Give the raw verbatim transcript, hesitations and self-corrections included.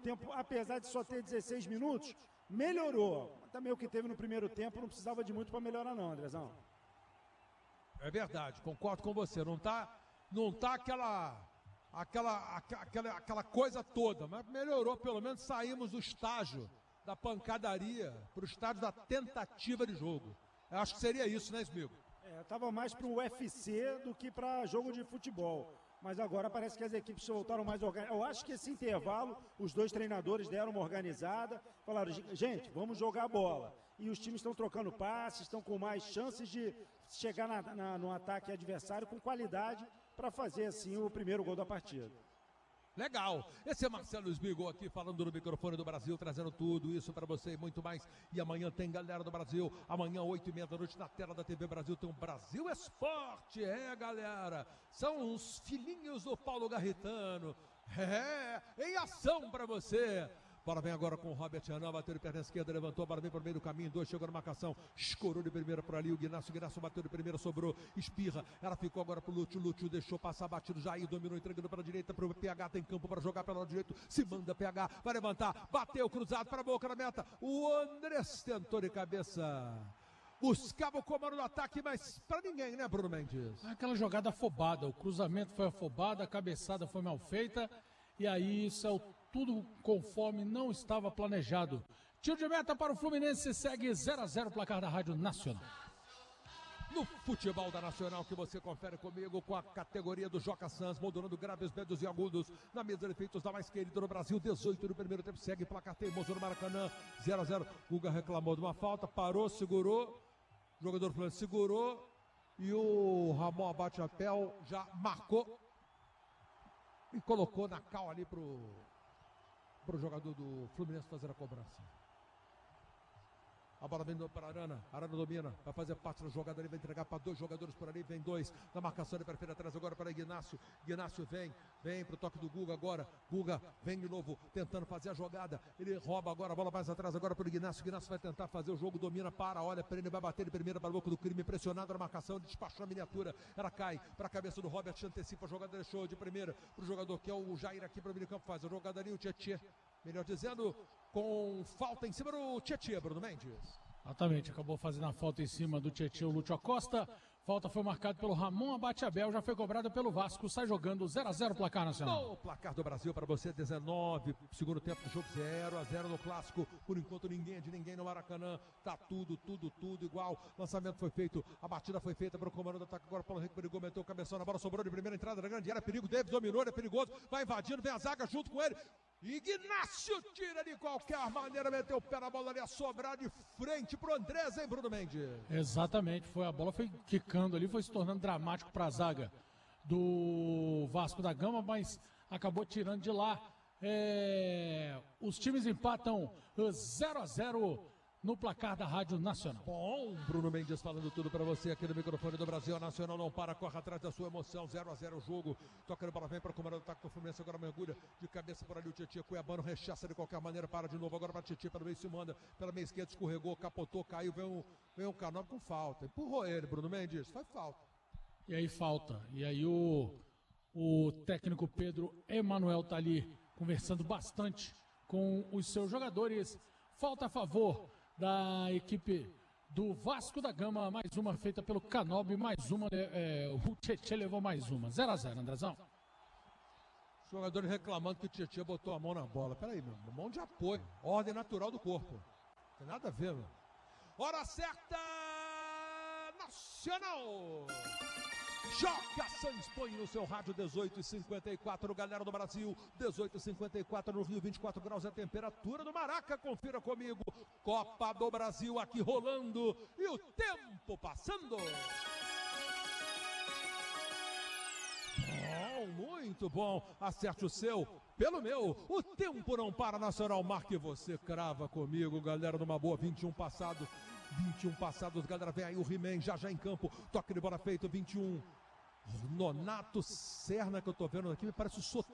tempo, apesar de só ter dezesseis minutos, melhorou. Também o que teve no primeiro tempo não precisava de muito para melhorar não, Andrezão. É verdade, concordo com você. Não tá, não tá aquela, aquela, aquela, aquela coisa toda, mas melhorou. Pelo menos saímos do estágio da pancadaria para o estágio da tentativa de jogo. Eu acho que seria isso, né, Smigo? É, estava mais para o U F C do que para jogo de futebol. Mas agora parece que as equipes voltaram mais organizadas. Eu acho que esse intervalo, os dois treinadores deram uma organizada, falaram, gente, vamos jogar a bola. E os times estão trocando passes, estão com mais chances de chegar na, na, no ataque adversário com qualidade para fazer, assim, o primeiro gol da partida. Legal, esse é Marcelo Smigo aqui falando no microfone do Brasil, trazendo tudo isso para você e muito mais. E amanhã tem galera do Brasil, amanhã oito e meia da noite na tela da T V Brasil tem um Brasil Esporte, é galera, são os filhinhos do Paulo Garritano, é, em ação para você. Bola vem agora com o Robert Anão, bateu de perna esquerda, levantou, bola vem para o meio do caminho, dois, chegou na marcação, escorou de primeira por ali, o Guinácio, o Guinácio bateu de primeira, sobrou, espirra, ela ficou agora pro Lúcio, Lúcio deixou passar batido, Jair dominou, entregando para a direita, pro P H, tem campo para jogar pelo lado direito, se manda P H, vai levantar, bateu, cruzado para a boca da meta, o Andrés tentou de cabeça, buscava o comando do ataque, mas para ninguém, né, Bruno Mendes? Aquela jogada afobada, o cruzamento foi afobado, a cabeçada foi mal feita, e aí isso é o tudo conforme não estava planejado. Tiro de meta para o Fluminense, segue zero a zero, placar da Rádio Nacional. No futebol da Nacional que você confere comigo com a categoria do Joca Sans, modulando graves, médios e agudos, na mesa de efeitos da mais querida no Brasil, dezoito no primeiro tempo, segue placar teimoso no Maracanã, zero a zero. Guga reclamou de uma falta, parou, segurou, o jogador do Fluminense segurou e o Ramon Abate-Chapéu já marcou e colocou na cal ali pro para o jogador do Fluminense fazer a cobrança. A bola vem para Arana, Arana domina, vai fazer parte da jogada ali, vai entregar para dois jogadores por ali, vem dois, na marcação ele prefere atrás agora para Ignacio, Ignacio vem, vem para o toque do Guga agora, Guga vem de novo, tentando fazer a jogada, ele rouba agora, a bola mais atrás agora para o Ignacio, Ignacio vai tentar fazer o jogo, domina, para, olha, prende, vai bater de primeira para o boca do crime, pressionado na marcação, ele despachou a miniatura, ela cai para a cabeça do Robert, antecipa a jogada, deixou de primeira para o jogador que é o Jair aqui para o meio campo, faz a jogada ali, o Tietê, melhor dizendo, com falta em cima do Tietê, Bruno Mendes. Exatamente, acabou fazendo a falta em cima do Tietê, o Lúcio Acosta. Falta foi marcada pelo Ramon Abate-Abel, já foi cobrada pelo Vasco, sai jogando zero a zero, placar nacional. O placar do Brasil para você, dezenove, segundo tempo do jogo, zero a zero no clássico. Por enquanto ninguém é de ninguém no Maracanã, tá tudo, tudo, tudo igual. Lançamento foi feito, a batida foi feita para o comando do ataque, agora Paulo Henrique brigou, meteu o cabeção na bola, sobrou de primeira entrada da grande área, perigo, Davis dominou, ele é perigoso, vai invadindo, vem a zaga junto com ele. Ignacio tira de qualquer maneira, meteu o pé na bola ali, a sobrar de frente pro Andrés, hein, Bruno Mendes? Exatamente, foi, a bola foi quicando ali, foi se tornando dramático para a zaga do Vasco da Gama, mas acabou tirando de lá. É... Os times empatam zero a zero no placar da Rádio Nacional. Bom, Bruno Mendes falando tudo para você aqui no microfone do Brasil. A Nacional não para, corre atrás da sua emoção. zero a zero o jogo. Toca a bola, vem para o comando do ataque do Fluminense. Agora mergulha de cabeça por ali o Tietê. Cuiabano rechaça de qualquer maneira, para de novo. Agora para Tietê, pelo meio se manda. Pela meia esquerda, escorregou, capotou, caiu. Vem um, vem um Canóbio com falta. Empurrou ele, Bruno Mendes. Faz falta. E aí falta. E aí o, o técnico Pedro Emanuel tá ali conversando bastante com os seus jogadores. Falta a favor da equipe do Vasco da Gama, mais uma feita pelo Canóbio, mais uma, é, o Tietê levou mais uma, zero a zero, Andrezão. Os jogadores reclamando que o Tietê botou a mão na bola, peraí, meu, mão de apoio, ordem natural do corpo, não tem nada a ver, meu. Hora certa, Nacional! Joca Sans põe no seu rádio, dezoito e cinquenta e quatro, galera do Brasil, dezoito e cinquenta e quatro no Rio, vinte e quatro graus é a temperatura do Maraca, confira comigo, Copa do Brasil aqui rolando e o tempo passando. Bom, muito bom, acerte o seu pelo meu, o tempo não para, Nacional, marque você, crava comigo, galera, numa boa, vinte e um passado, vinte e um passados, galera, vem aí o He-Man, já já em campo, toque de bola feito, vinte e um, Nonato Serna que eu tô vendo aqui, me parece o Soteldo.